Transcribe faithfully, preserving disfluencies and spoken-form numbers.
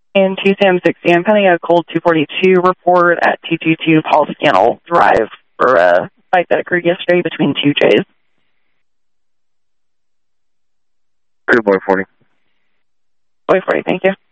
And Tuesday, I'm sixty. I'm pending a cold two forty-two report at two twenty-two Paul Scannell Drive for a fight that occurred yesterday between two J's. Good boy, forty. Boy, forty, thank you.